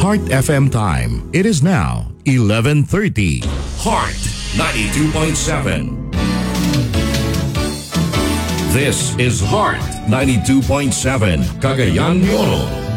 Heart FM time. It is now 11:30. Heart 92.7. This is Heart 92.7, Cagayan de Oro.